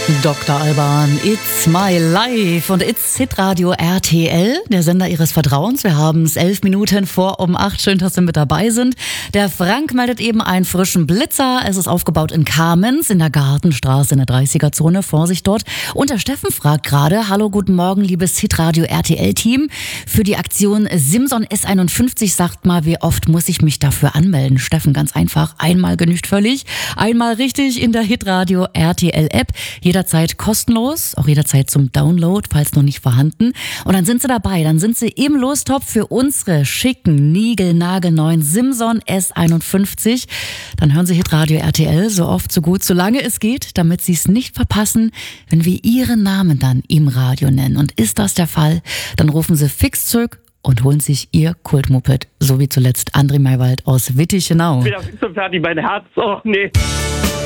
Dr. Alban, It's My Life und It's Hitradio RTL, der Sender Ihres Vertrauens. Wir haben es 11 Minuten vor um 8. Schön, dass Sie mit dabei sind. Der Frank meldet eben einen frischen Blitzer. Es ist aufgebaut in Kamenz, in der Gartenstraße, in der 30er-Zone. Vorsicht dort. Und der Steffen fragt gerade, hallo, guten Morgen, liebes Hitradio RTL-Team. Für die Aktion Simson S51 sagt mal, wie oft muss ich mich dafür anmelden? Steffen, ganz einfach. Einmal genügt völlig. Einmal richtig in der Hitradio RTL-App. Jederzeit kostenlos, auch jederzeit zum Download, falls noch nicht vorhanden. Und dann sind Sie dabei, dann sind Sie im Lostopf für unsere schicken, niegelnagelneuen Simson S51. Dann hören Sie Hitradio RTL so oft, so gut, so lange es geht, damit Sie es nicht verpassen, wenn wir Ihren Namen dann im Radio nennen. Und ist das der Fall, dann rufen Sie fix zurück und holen sich Ihr Kultmoped, so wie zuletzt André Maywald aus Wittichenau. Ich bin auf so fertig, mein Herz, oh nee.